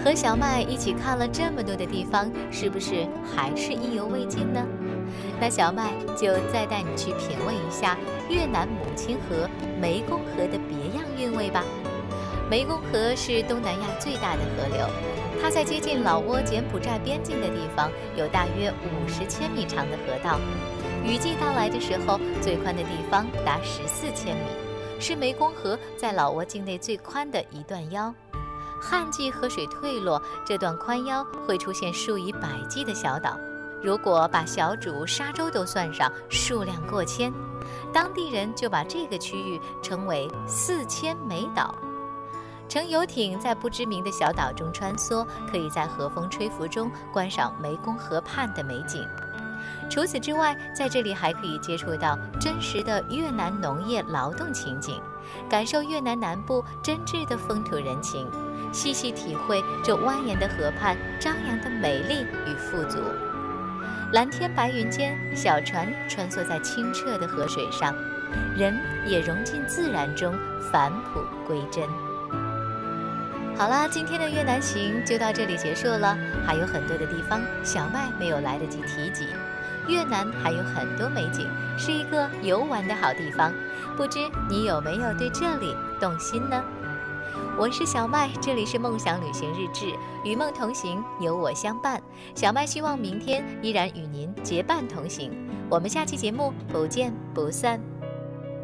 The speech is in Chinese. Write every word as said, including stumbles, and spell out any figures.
和小麦一起看了这么多的地方，是不是还是意犹未尽呢？那小麦就再带你去品味一下越南母亲河湄公河的别样韵味吧。湄公河是东南亚最大的河流，它在接近老挝柬埔寨边境的地方有大约五十千米长的河道，雨季到来的时候，最宽的地方达十四千米，是湄公河在老挝境内最宽的一段腰。旱季河水退落，这段宽腰会出现数以百计的小岛，如果把小主、沙洲都算上，数量过千。当地人就把这个区域称为四千美岛。乘游艇在不知名的小岛中穿梭，可以在和风吹拂中观赏湄公河畔的美景。除此之外，在这里还可以接触到真实的越南农业劳动情景，感受越南南部真挚的风土人情，细细体会这蜿蜒的河畔张扬的美丽与富足。蓝天白云间，小船穿梭在清澈的河水上，人也融进自然中，返璞归真。好啦，今天的越南行就到这里结束了，还有很多的地方小麦没有来得及提及。越南还有很多美景，是一个游玩的好地方，不知你有没有对这里动心呢？我是小麦，这里是梦想旅行日志，与梦同行，有我相伴。小麦希望明天依然与您结伴同行，我们下期节目不见不散。